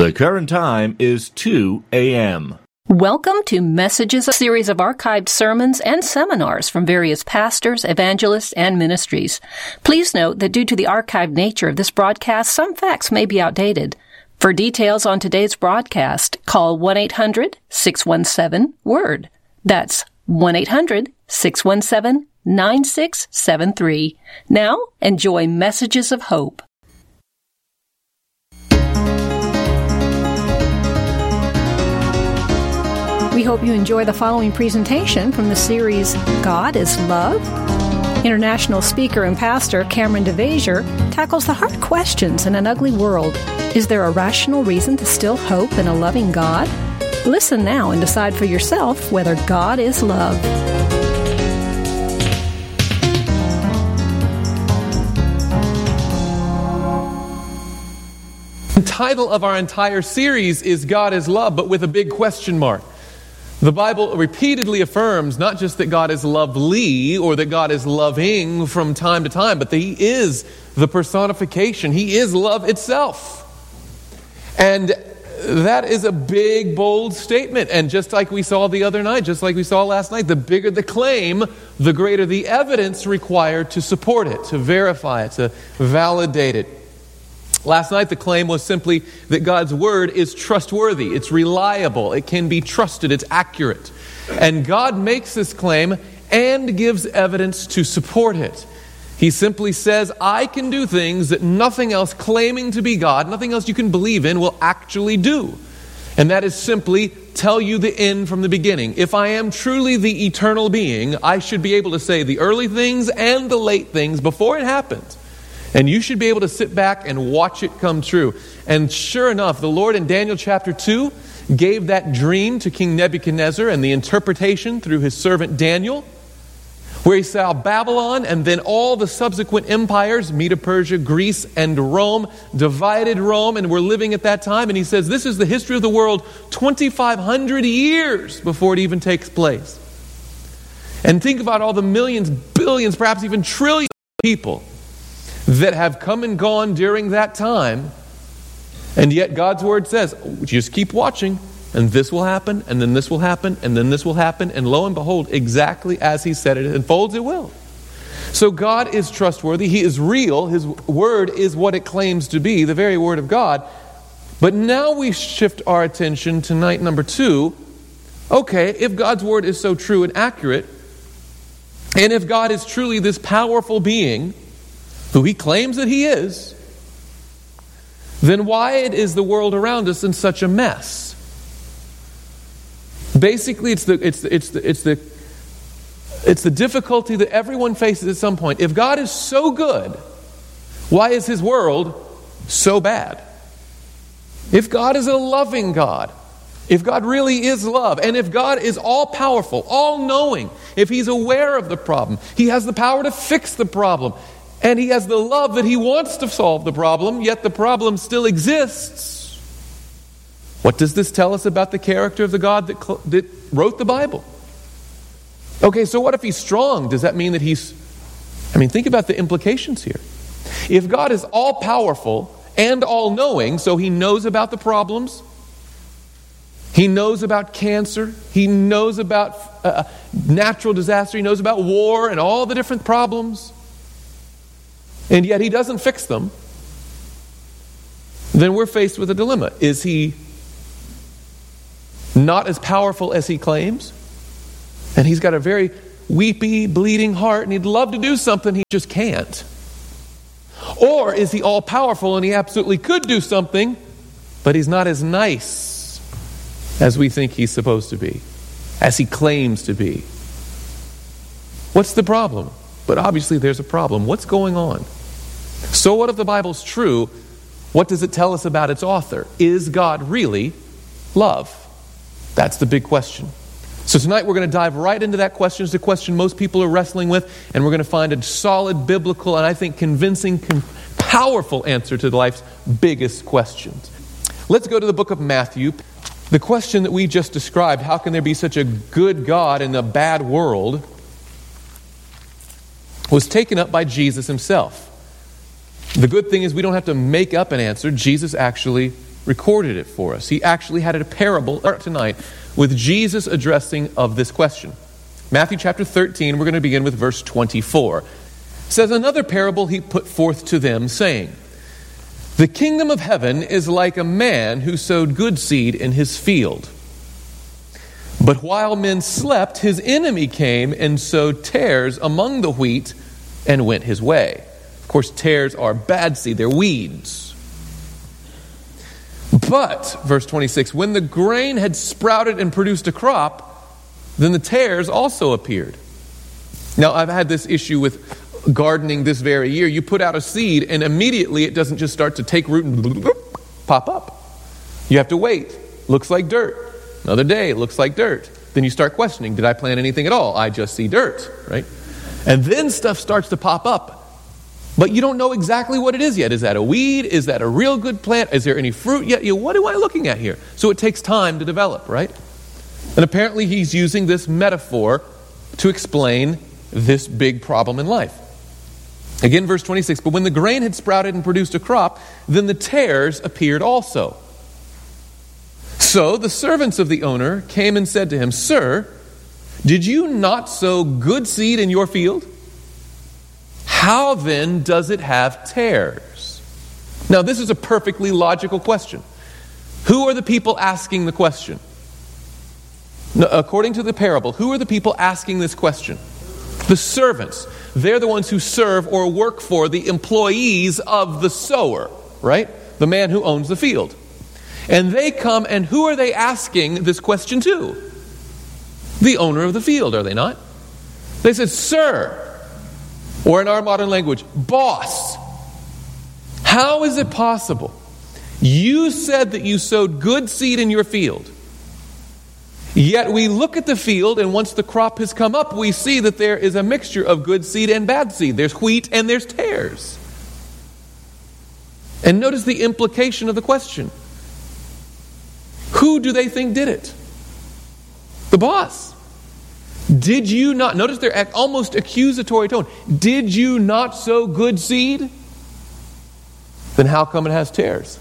The current time is 2 a.m. Welcome to Messages, a series of archived sermons and seminars from various pastors, evangelists, and ministries. Please note that due to the archived nature of this broadcast, some facts may be outdated. For details on today's broadcast, call 1-800-617-WORD. That's 1-800-617-9673. Now, enjoy Messages of Hope. We hope you enjoy the following presentation from the series, God is Love. International speaker and pastor Cameron DeVasier tackles the hard questions in an ugly world. Is there a rational reason to still hope in a loving God? Listen now and decide for yourself whether God is love. The title of our entire series is God is Love, but with a big question mark. The Bible repeatedly affirms not just that God is lovely or that God is loving from time to time, but that He is the personification. He is love itself. And that is a big, bold statement. And just like we saw the other night, just like we saw last night, the bigger the claim, the greater the evidence required to support it, to verify it, to validate it. Last night, the claim was simply that God's Word is trustworthy, it's reliable, it can be trusted, it's accurate. And God makes this claim and gives evidence to support it. He simply says, I can do things that nothing else claiming to be God, nothing else you can believe in, will actually do. And that is simply tell you the end from the beginning. If I am truly the eternal being, I should be able to say the early things and the late things before it happens. And you should be able to sit back and watch it come true. And sure enough, the Lord in Daniel chapter 2 gave that dream to King Nebuchadnezzar and the interpretation through his servant Daniel, where he saw Babylon and then all the subsequent empires, Medo Persia, Greece, and Rome, divided Rome, and we're living at that time. And he says this is the history of the world 2,500 years before it even takes place. And think about all the millions, billions, perhaps even trillions of people that have come and gone during that time, and yet God's Word says, just keep watching, and this will happen, and then this will happen, and then this will happen, and lo and behold, exactly as He said it unfolds, it will. So God is trustworthy, He is real, His Word is what it claims to be, the very Word of God. But now we shift our attention to night number 2. Okay, if God's Word is so true and accurate, and if God is truly this powerful being, who He claims that He is, then why is the world around us in such a mess? Basically, it's the difficulty that everyone faces at some point. If God is so good, why is His world so bad? If God is a loving God, if God really is love, and if God is all-powerful, all-knowing, if He's aware of the problem, He has the power to fix the problem, and He has the love that He wants to solve the problem, yet the problem still exists. What does this tell us about the character of the God that wrote the Bible? Okay, so what if He's strong? Does that mean that think about the implications here. If God is all-powerful and all-knowing, so He knows about the problems, He knows about cancer, He knows about natural disaster, He knows about war and all the different problems, and yet He doesn't fix them, then we're faced with a dilemma. Is He not as powerful as He claims? And He's got a very weepy, bleeding heart, and He'd love to do something, He just can't. Or is He all-powerful and He absolutely could do something, but He's not as nice as we think He's supposed to be, as He claims to be? What's the problem? But obviously there's a problem. What's going on? So what if the Bible's true? What does it tell us about its author? Is God really love? That's the big question. So tonight we're going to dive right into that question. It's a question most people are wrestling with, and we're going to find a solid, biblical, and I think convincing, powerful answer to life's biggest questions. Let's go to the book of Matthew. The question that we just described, how can there be such a good God in a bad world, was taken up by Jesus Himself. The good thing is we don't have to make up an answer. Jesus actually recorded it for us. He actually had a parable tonight with Jesus addressing of this question. Matthew chapter 13, we're going to begin with verse 24. It says, another parable he put forth to them, saying, the kingdom of heaven is like a man who sowed good seed in his field. But while men slept, his enemy came and sowed tares among the wheat and went his way. Of course, tares are bad seed. They're weeds. But, verse 26, when the grain had sprouted and produced a crop, then the tares also appeared. Now, I've had this issue with gardening this very year. You put out a seed and immediately it doesn't just start to take root and pop up. You have to wait. Looks like dirt. Another day, it looks like dirt. Then you start questioning, did I plant anything at all? I just see dirt, right? And then stuff starts to pop up. But you don't know exactly what it is yet. Is that a weed? Is that a real good plant? Is there any fruit yet? What am I looking at here? So it takes time to develop, right? And apparently he's using this metaphor to explain this big problem in life. Again, verse 26, but when the grain had sprouted and produced a crop, then the tares appeared also. So the servants of the owner came and said to him, Sir, did you not sow good seed in your field? How then does it have tares? Now this is a perfectly logical question. Who are the people asking the question? No, according to the parable, who are the people asking this question? The servants. They're the ones who serve or work for the employees of the sower, right? The man who owns the field. And they come, and who are they asking this question to? The owner of the field, are they not? They said, Sir, or in our modern language, boss, how is it possible? You said that you sowed good seed in your field. Yet we look at the field, and once the crop has come up, we see that there is a mixture of good seed and bad seed. There's wheat and there's tares. And notice the implication of the question. Who do they think did it? The boss. Did you not, notice their almost accusatory tone, did you not sow good seed? Then how come it has tares?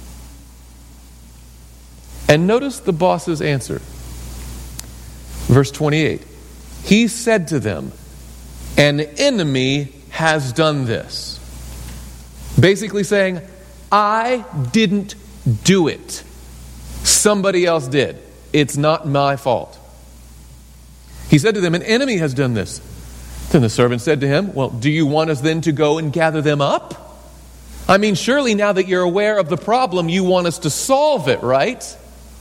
And notice the boss's answer. Verse 28. He said to them, an enemy has done this. Basically saying, I didn't do it. Somebody else did. It's not my fault. He said to them, an enemy has done this. Then the servant said to him, well, do you want us then to go and gather them up? I mean, surely now that you're aware of the problem, you want us to solve it, right?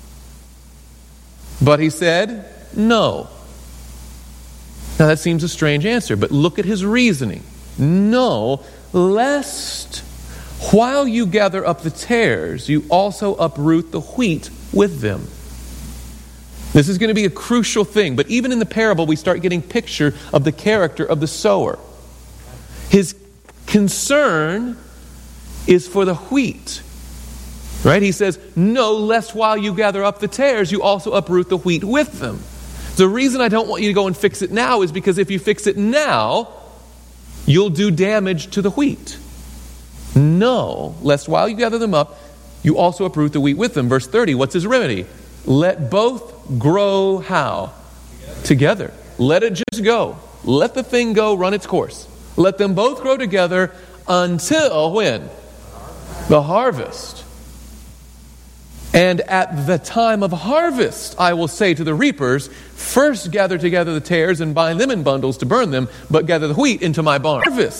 But he said, no. Now that seems a strange answer, but look at his reasoning. No, lest while you gather up the tares, you also uproot the wheat with them. This is going to be a crucial thing, but even in the parable, we start getting picture of the character of the sower. His concern is for the wheat. Right? He says, no, lest while you gather up the tares, you also uproot the wheat with them. The reason I don't want you to go and fix it now is because if you fix it now, you'll do damage to the wheat. No, lest while you gather them up, you also uproot the wheat with them. Verse 30, what's his remedy? Let both grow how? Together. Let it just go. Let the thing go run its course. Let them both grow together until when? The harvest. And at the time of harvest, I will say to the reapers, first gather together the tares and bind them in bundles to burn them, but gather the wheat into my barn. Harvest.